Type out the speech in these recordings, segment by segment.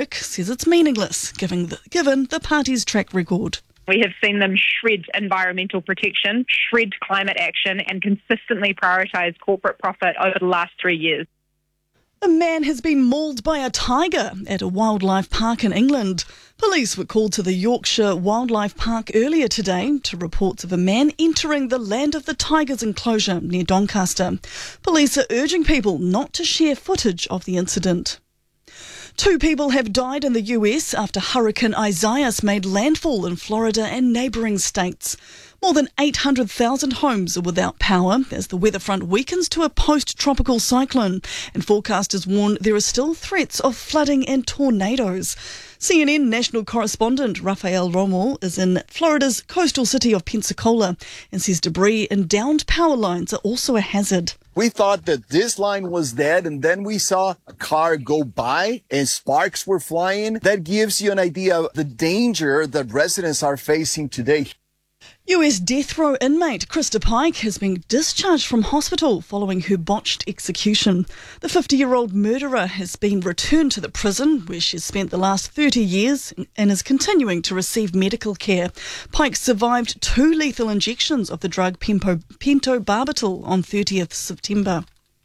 rhetoric says it's meaningless, given the party's track record. We have seen them shred environmental protection, shred climate action, and consistently prioritise corporate profit over the last 3 years. A man has been mauled by a tiger at a wildlife park in England. Police were called to the Yorkshire Wildlife Park earlier today to reports of a man entering the Land of the Tigers enclosure near Doncaster. Police are urging people not to share footage of the incident. 2 people have died in the US after Hurricane Isaias made landfall in Florida and neighbouring states. More than 800,000 homes are without power as the weather front weakens to a post-tropical cyclone, and forecasters warn there are still threats of flooding and tornadoes. CNN national correspondent Rafael Romo is in Florida's coastal city of Pensacola and says debris and downed power lines are also a hazard. We thought that this line was dead, and then we saw a car go by and sparks were flying. That gives you an idea of the danger that residents are facing today. US death row inmate Krista Pike has been discharged from hospital following her botched execution. The 50-year-old murderer has been returned to the prison where she's spent the last 30 years and is continuing to receive medical care. Pike survived 2 lethal injections of the drug pentobarbital on 30th September.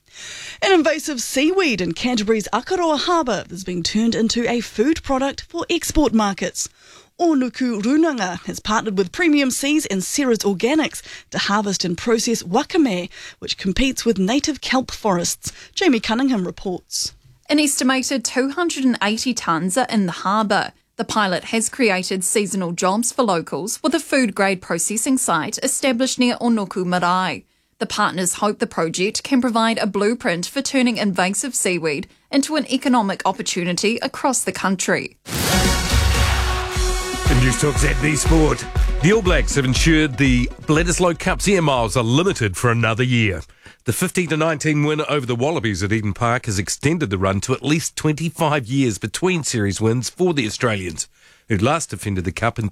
An invasive seaweed in Canterbury's Akaroa Harbour is being turned into a food product for export markets. Onuku Runanga has partnered with Premium Seas and Serra's Organics to harvest and process wakame, which competes with native kelp forests. Jamie Cunningham reports. An estimated 280 tonnes are in the harbour. The pilot has created seasonal jobs for locals with a food-grade processing site established near Onuku Marae. The partners hope the project can provide a blueprint for turning invasive seaweed into an economic opportunity across the country. In News Talk ZB Sport, the All Blacks have ensured the Bledisloe Cup's air miles are limited for another year. The 15-19 win over the Wallabies at Eden Park has extended the run to at least 25 years between series wins for the Australians, who last defended the Cup in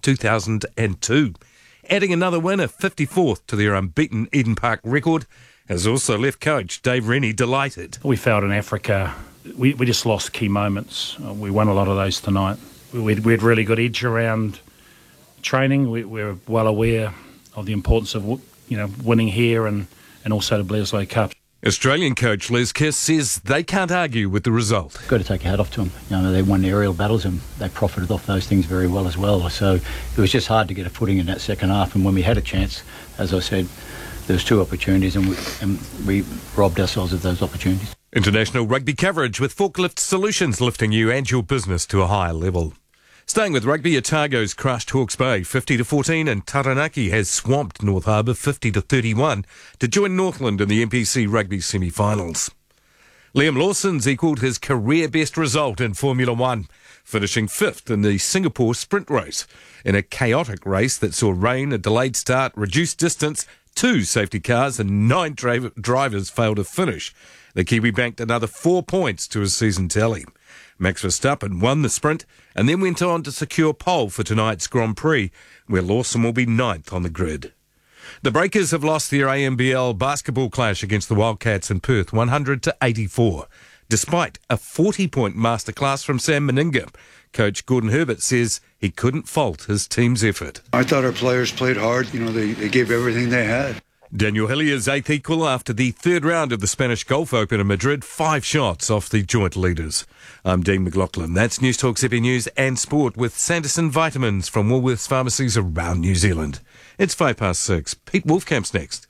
2002. Adding another win, a 54th to their unbeaten Eden Park record, has also left coach Dave Rennie delighted. We felt in Africa, we just lost key moments. We won a lot of those tonight. We had really good edge around training. We're well aware of the importance of winning here and also the Bledisloe Cup. Australian coach Les Kiss says they can't argue with the result. Got to take a hat off to them. They won the aerial battles and they profited off those things very well as well. So it was just hard to get a footing in that second half. And when we had a chance, as I said, there was 2 opportunities and we robbed ourselves of those opportunities. International rugby coverage with Forklift Solutions lifting you and your business to a higher level. Staying with rugby, Otago's crushed Hawke's Bay 50-14 and Taranaki has swamped North Harbour 50-31 to join Northland in the NPC rugby semi-finals. Liam Lawson's equalled his career best result in Formula One, finishing 5th in the Singapore sprint race in a chaotic race that saw rain, a delayed start, reduced distance, 2 safety cars and 9 drivers failed to finish. The Kiwi banked another 4 points to his season tally. Max Verstappen won the sprint and then went on to secure pole for tonight's Grand Prix, where Lawson will be 9th on the grid. The Breakers have lost their AMBL basketball clash against the Wildcats in Perth 100-84. Despite a 40-point masterclass from Sam Meninga, coach Gordon Herbert says he couldn't fault his team's effort. I thought our players played hard. They gave everything they had. Daniel Hillier's 8th equal after the 3rd round of the Spanish Golf Open in Madrid, 5 shots off the joint leaders. I'm Dean McLaughlin. That's News Talk ZB News and Sport with Sanderson Vitamins from Woolworths pharmacies around New Zealand. It's 6:05. Pete Wolfcamp's next.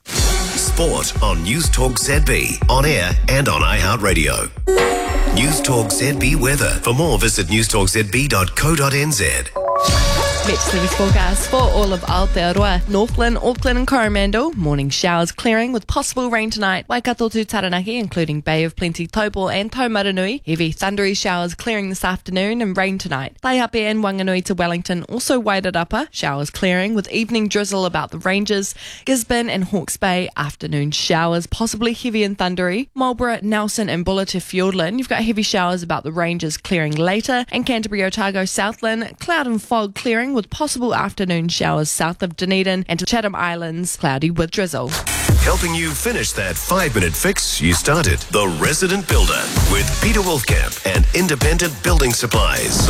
Sport on News Talk ZB, on air and on iHeartRadio. News Talk ZB weather. For more, visit newstalkzb.co.nz. Met service forecast for all of Aotearoa, Northland, Auckland and Coromandel. Morning showers clearing with possible rain tonight. Waikato to Taranaki, including Bay of Plenty, Taupo and Taumaranui. Heavy thundery showers clearing this afternoon and rain tonight. Taihape and Wanganui to Wellington, also Wairarapa. Showers clearing with evening drizzle about the ranges. Gisborne and Hawke's Bay, afternoon showers, possibly heavy and thundery. Marlborough, Nelson and Buller to Fiordland. You've got heavy showers about the ranges clearing later. And Canterbury, Otago, Southland, cloud and fog clearing with possible afternoon showers south of Dunedin and to Chatham Islands, cloudy with drizzle. Helping you finish that 5-minute fix you started. The Resident Builder with Peter Wolfcamp and Independent Building Supplies.